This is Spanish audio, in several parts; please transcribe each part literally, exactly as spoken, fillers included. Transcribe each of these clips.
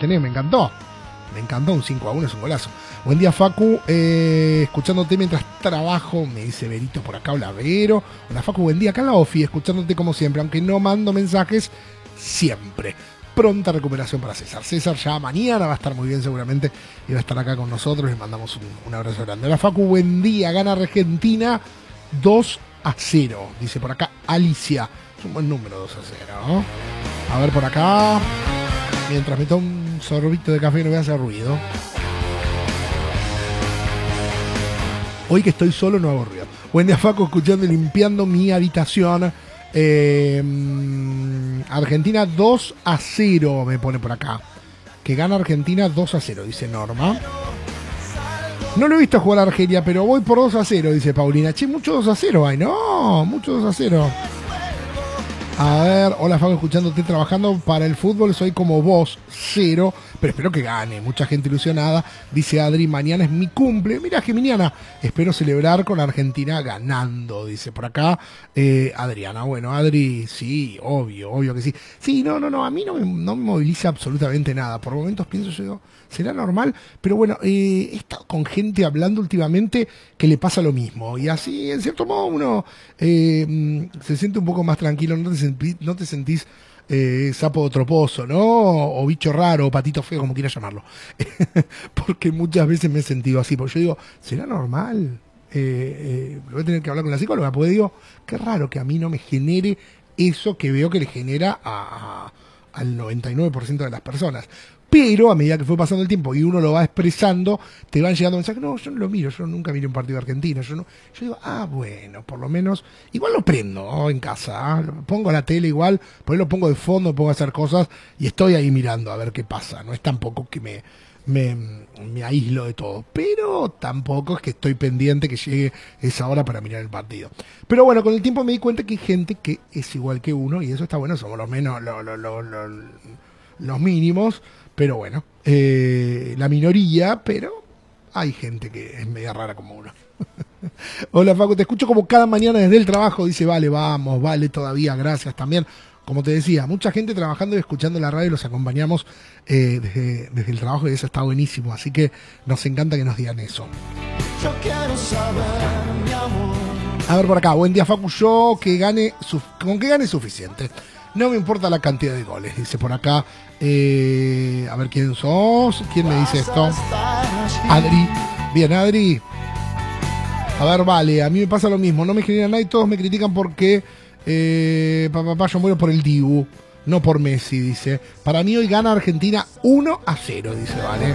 tenés, me encantó. Me encantó, un cinco a uno, es un golazo. Buen día, Facu, eh, escuchándote mientras trabajo, me dice Berito por acá, hola Vero. Hola Facu, buen día, acá en la Ofi, escuchándote como siempre, aunque no mando mensajes, siempre. Pronta recuperación para César. César ya mañana va a estar muy bien seguramente y va a estar acá con nosotros. Les mandamos un, un abrazo grande. Hola Facu, buen día, gana Argentina dos a cero, dice por acá Alicia. Es un buen número, dos a cero, ¿no? A ver por acá, mientras me tomo un sorbito de café no voy a hacer ruido. Hoy que estoy solo no hago ruido. Buen día, Facu, escuchando y limpiando mi habitación. Eh, Argentina dos a cero me pone por acá. Que gana Argentina dos a cero, dice Norma. No lo he visto jugar a Argelia, pero voy por dos a cero, dice Paulina. Che, mucho dos a cero hay, no, mucho dos a cero. A ver, hola Facu, escuchándote trabajando para el fútbol, soy como vos, cero, pero espero que gane, mucha gente ilusionada, dice Adri, mañana es mi cumple, mirá Geminiana, espero celebrar con Argentina ganando, dice por acá eh, Adriana. Bueno, Adri, sí, obvio, obvio que sí. Sí, no, no, no, a mí no me, no me moviliza absolutamente nada, por momentos pienso yo, digo, será normal, pero bueno, eh, he estado con gente hablando últimamente que le pasa lo mismo, y así, en cierto modo, uno eh, se siente un poco más tranquilo, no te sentís, no te sentís eh, sapo troposo, ¿no? O bicho raro, o patito feo, como quieras llamarlo. Porque muchas veces me he sentido así, porque yo digo, ¿será normal? Eh, eh, voy a tener que hablar con la psicóloga, porque digo, qué raro que a mí no me genere eso que veo que le genera a, a, al noventa y nueve por ciento de las personas. Pero a medida que fue pasando el tiempo y uno lo va expresando, te van llegando mensajes, no, yo no lo miro, yo nunca miré un partido argentino, yo no, yo digo, ah, bueno, por lo menos, igual lo prendo, ¿no? En casa, ¿eh? Pongo la tele igual, por ahí lo pongo de fondo, pongo a hacer cosas y estoy ahí mirando a ver qué pasa, no es tampoco que me, me, me aíslo de todo, pero tampoco es que estoy pendiente que llegue esa hora para mirar el partido. Pero bueno, con el tiempo me di cuenta que hay gente que es igual que uno y eso está bueno, somos los menos, lo, lo, lo, lo, los mínimos. Pero bueno, eh, la minoría, pero hay gente que es media rara como uno. Hola Facu, te escucho como cada mañana desde el trabajo, dice, vale, vamos, vale todavía, gracias también. Como te decía, mucha gente trabajando y escuchando la radio, los acompañamos eh, desde, desde el trabajo y eso está buenísimo, así que nos encanta que nos digan eso. Yo quiero saber, mi amor. A ver por acá, buen día Facu, yo que gane, con que gane suficiente. No me importa la cantidad de goles, dice por acá. Eh, a ver quién sos, quién me dice esto. Adri. Bien, Adri. A ver, vale, a mí me pasa lo mismo. No me genera nada y todos me critican porque eh, papá, papá, yo muero por el Dibu, no por Messi, dice. Para mí hoy gana Argentina uno a cero, dice, vale.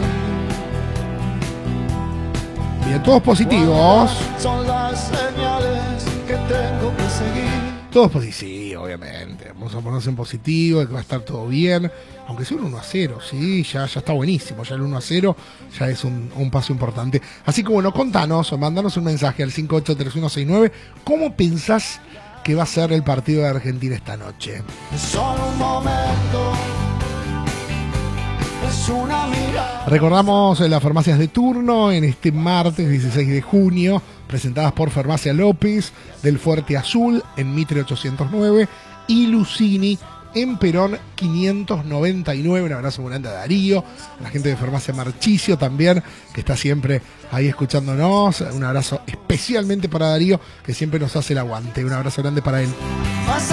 Bien, todos positivos. Son las señales que tengo que seguir. Todos positivos, sí, obviamente. Vamos a ponerse en positivo, que va a estar todo bien. Aunque sea un uno a cero, sí, ya, ya está buenísimo. Ya el uno a cero ya es un, un paso importante. Así que bueno, contanos o mandanos un mensaje al cinco ocho tres uno seis nueve. ¿Cómo pensás que va a ser el partido de Argentina esta noche? Es solo un momento. Es una mirada. Recordamos en las farmacias de turno en este martes dieciséis de junio, presentadas por Farmacia López del Fuerte Azul en Mitre ochocientos nueve y Lucini en Perón quinientos noventa y nueve. Un abrazo muy grande a Darío, a la gente de Farmacia Marchicio también, que está siempre ahí escuchándonos. Un abrazo especialmente para Darío, que siempre nos hace el aguante. Un abrazo grande para él.